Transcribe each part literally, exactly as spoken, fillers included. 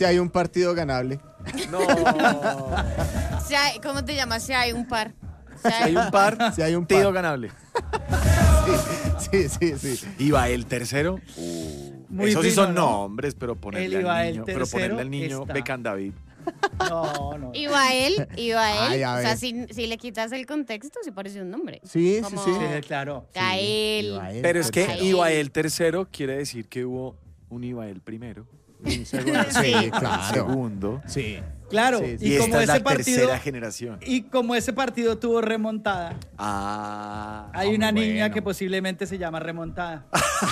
Si hay un partido ganable. No. Si hay- ¿Cómo te llamas? Si hay un par. Si Si hay un par, Si hay un partido par. ganable. Sí, sí, sí. sí. Ibael tercero. Uh, Muy Esos sí fino, son ¿no? nombres, pero ponerle El al Ibael niño, pero tercero ponerle al niño está. Beckham David. No, no. Iba él, iba Ay, él. a O sea, ver. si, si le quitas el contexto, sí parece un nombre. Sí, sí, Como sí. Sí, claro. Gael. Ibael. Pero es que Ibael. Ibael tercero quiere decir que hubo un Ibael primero, Un segundo. Sí, Sí. claro. segundo, Sí. Claro, Sí, sí. y, y, como esta es ese la partido tercera generación. y como ese partido tuvo remontada, Ah, hay una muy niña bueno. que posiblemente se llama remontada.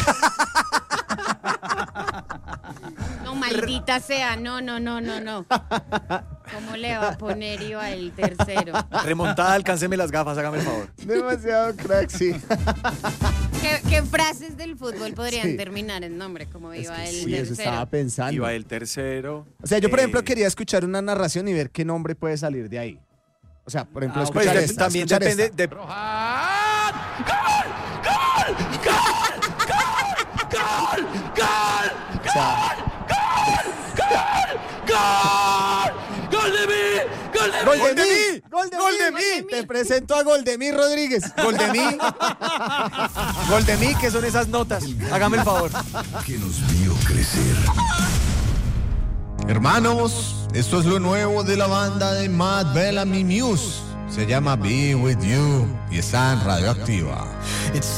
No, maldita sea. No, no, no, no, no. ¿Cómo le va a poner iba el tercero? remontada, alcánceme las gafas, hágame el favor. Demasiado crack, sí. ¿Qué, qué frases del fútbol podrían Sí. terminar en nombre? Como Es iba que el sí, eso tercero. estaba pensando. Ibael tercero. O sea, yo por eh, ejemplo quería escuchar una narración y ver qué nombre puede salir de ahí. O sea, por ejemplo, Ah, pues, escuchar de- esta, también escuchar depende esta. de O sea, ¡Gol de mí! ¡Gol de ¡Gol de ¡Gol de mí! mí! ¡Gol de ¡Gol mí! de mí! Te presento a Goldemí Rodríguez. ¡Gol de mí! ¡Gol de mí! ¿Qué son esas notas? Hágame el favor. Que nos vio crecer. Hermanos, esto es lo nuevo de la banda de Matt Bellamy Muse. Se llama Be With You y está en Radioactiva. It's